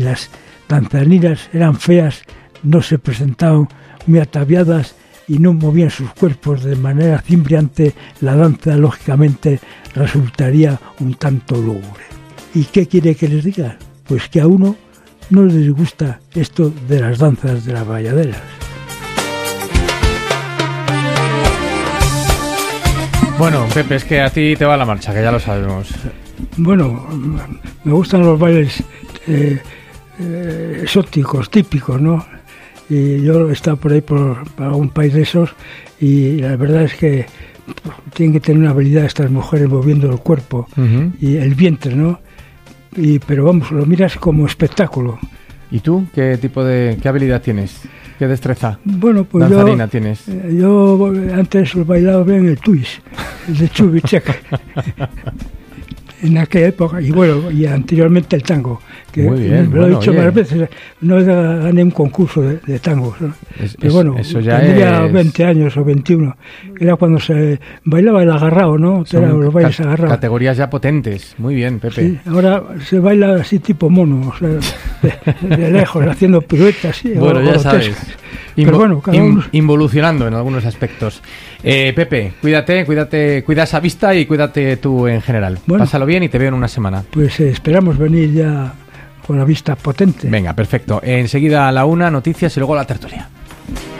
Las danzarinas eran feas, no se presentaban muy ataviadas y no movían sus cuerpos de manera cimbriante. La danza, lógicamente, resultaría un tanto lúgubre. ¿Y qué quiere que les diga? Pues que a uno no les gusta esto de las danzas de las bayaderas. Bueno, Pepe, es que a ti te va la marcha, que ya lo sabemos. Bueno, me gustan los bailes exóticos, típicos, ¿no? Y yo he estado por ahí por algún país de esos y la verdad es que tienen que tener una habilidad estas mujeres moviendo el cuerpo y el vientre, ¿no? Pero vamos, lo miras como espectáculo. ¿Y tú? ¿Qué habilidad tienes? ¿Qué destreza pues danzarina tienes? Yo antes bailaba bien el twist, el de Chubisek. En aquella época, y anteriormente el tango, que muy bien, lo he dicho varias veces, no gané un concurso de tangos, ¿no? Pero eso ya tendría 20 años o 21, era cuando se bailaba el agarrado, ¿no? Era los bailes agarrados. Categorías ya potentes, muy bien, Pepe. Sí, ahora se baila así tipo mono, o sea, de lejos, haciendo piruetas. Bueno, ya sabes. Pero bueno, involucionando en algunos aspectos. Pepe, cuida esa vista y cuídate tú en general. Bueno, pásalo bien y te veo en una semana. Pues esperamos venir ya con la vista potente. Venga, perfecto. Enseguida a la 1, noticias y luego la tertulia.